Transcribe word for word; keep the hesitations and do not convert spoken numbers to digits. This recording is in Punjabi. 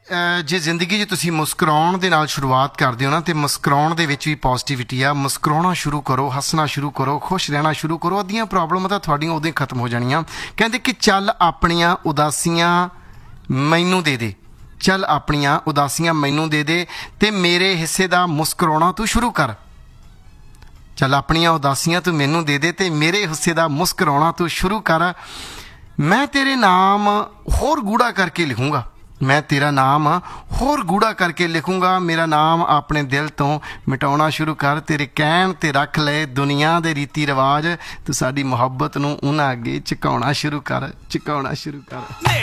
ਜੇ ਜ਼ਿੰਦਗੀ 'ਚ ਤੁਸੀਂ ਮੁਸਕਰਾਉਣ ਦੇ ਨਾਲ ਸ਼ੁਰੂਆਤ ਕਰਦੇ ਹੋ ਨਾ, ਤੇ ਮੁਸਕਰਾਉਣ ਦੇ ਵਿੱਚ ਵੀ ਪੋਜ਼ਿਟਿਵਿਟੀ ਆ। ਮੁਸਕਰਾਉਣਾ ਸ਼ੁਰੂ ਕਰੋ, ਹੱਸਣਾ ਸ਼ੁਰੂ ਕਰੋ, ਖੁਸ਼ ਰਹਿਣਾ ਸ਼ੁਰੂ ਕਰੋ, ਅੱਧੀਆਂ ਪ੍ਰੋਬਲਮਾਂ ਤਾਂ ਤੁਹਾਡੀਆਂ ਉਦੋਂ ਹੀ ਖਤਮ ਹੋ ਜਾਣੀਆਂ। ਕਹਿੰਦੇ ਕਿ ਚੱਲ ਆਪਣੀਆਂ ਉਦਾਸੀਆਂ ਮੈਨੂੰ ਦੇ ਦੇ, ਚੱਲ ਆਪਣੀਆਂ ਉਦਾਸੀਆਂ ਮੈਨੂੰ ਦੇ ਦੇ, ਤੇ ਮੇਰੇ ਹਿੱਸੇ ਦਾ ਮੁਸਕਰਾਉਣਾ ਤੂੰ ਸ਼ੁਰੂ ਕਰ। ਚੱਲ ਆਪਣੀਆਂ ਉਦਾਸੀਆਂ ਤੂੰ ਮੈਨੂੰ ਦੇ ਦੇ, ਤੇ ਮੇਰੇ ਹਿੱਸੇ ਦਾ ਮੁਸਕਰਾਉਣਾ ਤੂੰ ਸ਼ੁਰੂ ਕਰ। ਮੈਂ ਤੇਰੇ ਨਾਮ ਹੋਰ ਗੂੜਾ ਕਰਕੇ ਲਿਖੂੰਗਾ, ਮੈਂ ਤੇਰਾ ਨਾਮ ਹੋਰ ਗੂੜਾ ਕਰਕੇ ਲਿਖੂੰਗਾ। ਮੇਰਾ ਨਾਮ ਆਪਣੇ ਦਿਲ ਤੋਂ ਮਿਟਾਉਣਾ ਸ਼ੁਰੂ ਕਰ। ਤੇਰੇ ਕਹਿਣ 'ਤੇ ਰੱਖ ਲਏ ਦੁਨੀਆ ਦੇ ਰੀਤੀ ਰਿਵਾਜ, ਤੂੰ ਸਾਡੀ ਮੁਹੱਬਤ ਨੂੰ ਉਹਨਾਂ ਅੱਗੇ ਝੁਕਾਉਣਾ ਸ਼ੁਰੂ ਕਰ, ਝੁਕਾਉਣਾ ਸ਼ੁਰੂ ਕਰ।